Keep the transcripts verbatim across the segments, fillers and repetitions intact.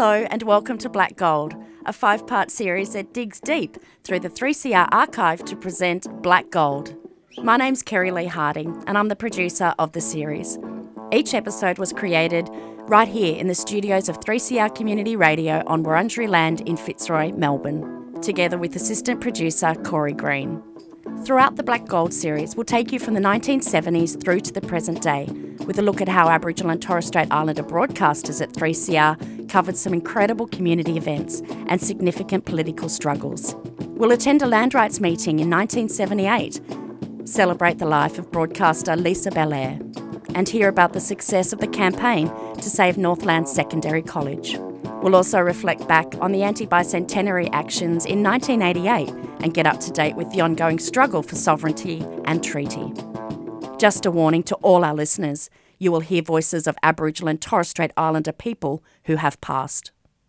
Hello and welcome to Black Gold, a five-part series that digs deep through the three C R archive to present Black Gold. My name's Kerry Lee Harding and I'm the producer of the series. Each episode was created right here in the studios of three C R Community Radio on Wurundjeri land in Fitzroy, Melbourne, together with assistant producer Corey Green. Throughout the Black Gold series, we'll take you from the nineteen seventies through to the present day, with a look at how Aboriginal and Torres Strait Islander broadcasters at three C R covered some incredible community events and significant political struggles. We'll attend a land rights meeting in nineteen seventy-eight, celebrate the life of broadcaster Lisa Bellaire, and hear about the success of the campaign to save Northland Secondary College. We'll also reflect back on the anti-bicentenary actions in nineteen eighty-eight and get up to date with the ongoing struggle for sovereignty and treaty. Just a warning to all our listeners, you will hear voices of Aboriginal and Torres Strait Islander people who have passed.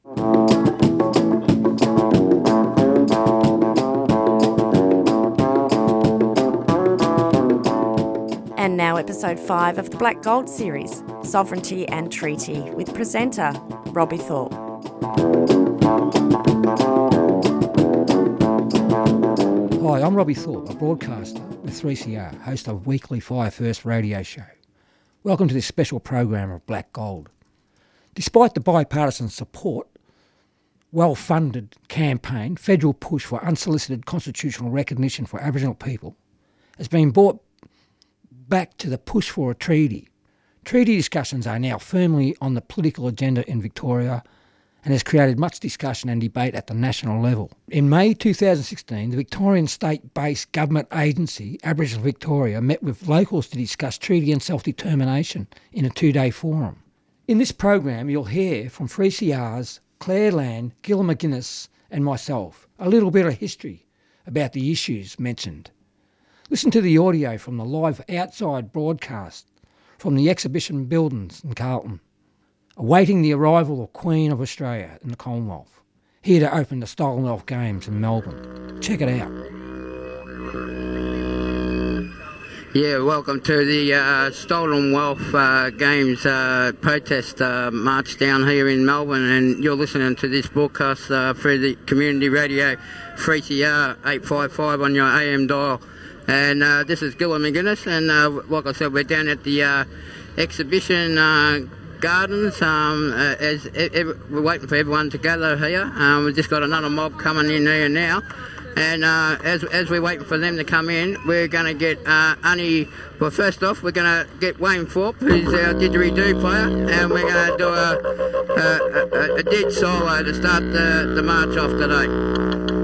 And now episode five of the Black Gold series, Sovereignty and Treaty, with presenter Robbie Thorpe. Hi, I'm Robbie Thorpe, a broadcaster with three C R, host of weekly Fire First radio show. Welcome to this special program of Black Gold. Despite the bipartisan support, well-funded campaign, federal push for unsolicited constitutional recognition for Aboriginal people has been brought back to the push for a treaty. Treaty discussions are now firmly on the political agenda in Victoria and has created much discussion and debate at the national level. In May two thousand sixteen, the Victorian state-based government agency, Aboriginal Victoria, met with locals to discuss treaty and self-determination in a two-day forum. In this program, you'll hear from three C R's Claire Land, Gilla McGuinness and myself a little bit of history about the issues mentioned. Listen to the audio from the live outside broadcast from the exhibition buildings in Carlton, awaiting the arrival of Queen of Australia in the Commonwealth, here to open the Stolenwolf Games in Melbourne. Check it out. Yeah, welcome to the uh, Stolenwolf uh, Games uh, protest uh, march down here in Melbourne, and you're listening to this broadcast uh, through the community radio three C R eight fifty-five on your A M dial. And uh, this is Gilla McGuinness, and uh, like I said, we're down at the uh, exhibition uh, gardens. Um, uh, as ev we're waiting for everyone to gather here. Um, we've just got another mob coming in here now, and uh, as as we're waiting for them to come in, we're going to get uh, Annie. Well, first off, we're going to get Wayne Thorpe, who's our didgeridoo player, and we're going to do a, a, a, a dead solo to start the, the march off today.